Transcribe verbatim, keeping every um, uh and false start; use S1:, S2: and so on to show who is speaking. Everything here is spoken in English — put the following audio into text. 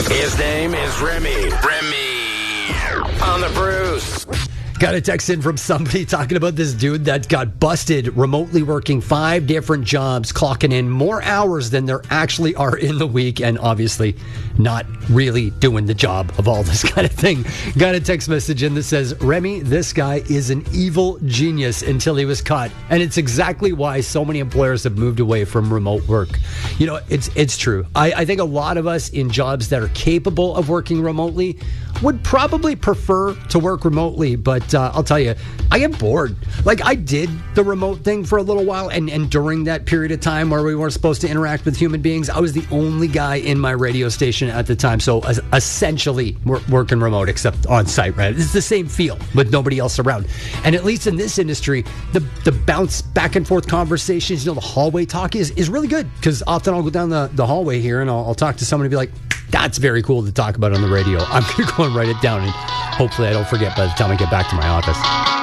S1: His name is Remy. Remy on the Bruce.
S2: Got a text in from somebody talking about this dude that got busted remotely working five different jobs, clocking in more hours than there actually are in the week, and obviously not really doing the job of all this kind of thing. Got a text message in that says, Remy, this guy is an evil genius until he was caught. And it's exactly why so many employers have moved away from remote work. You know, it's it's true. I, I think a lot of us in jobs that are capable of working remotely would probably prefer to work remotely, but uh, I'll tell you, I get bored. Like, I did the remote thing for a little while, and, and during that period of time where we weren't supposed to interact with human beings, I was the only guy in my radio station at the time, so uh, essentially we're working remote, except on site, right? It's the same feel, with nobody else around. And at least in this industry, the the bounce back and forth conversations, you know, the hallway talk is, is really good, because often I'll go down the, the hallway here and I'll, I'll talk to someone and be like, that's very cool to talk about on the radio. I'm going to go and write it down, and hopefully I don't forget by the time I get back to my office.